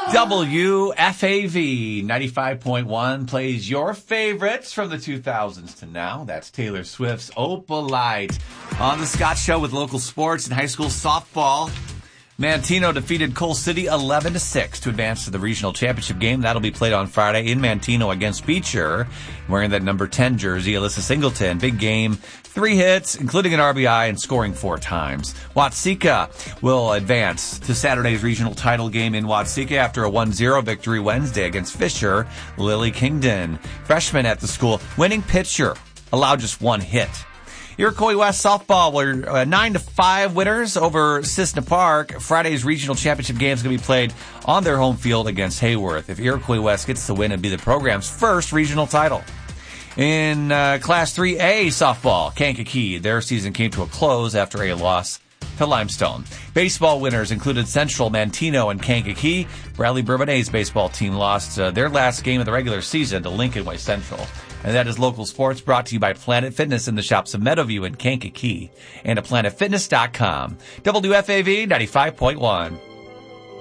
WFAV 95.1 plays your favorites from the 2000s to now. That's Taylor Swift's Opalite. On the Scott Show with local sports and high school softball. Manteno defeated Coal City 11-6 to advance to the regional championship game. That'll be played on Friday in Manteno against Beecher. Wearing that number 10 jersey, Alyssa Singleton. Big game. 3 hits, including an RBI, and scoring 4 times. Watseka will advance to Saturday's regional title game in Watseka after a 1-0 victory Wednesday against Fisher. Lily Kingdon, freshman at the school, winning pitcher, allowed just 1 hit. Iroquois West softball were 9-5 winners over Cissna Park. Friday's regional championship game is going to be played on their home field against Hayworth. If Iroquois West gets the win, it'd be the program's first regional title. In Class 3A softball, Kankakee, their season came to a close after a loss to Limestone. Baseball winners included Central, Manteno, and Kankakee. Bradley Bourbonnais' baseball team lost their last game of the regular season to Lincoln Way Central. And that is local sports brought to you by Planet Fitness in the shops of Meadowview and Kankakee and at planetfitness.com. WFAV 95.1.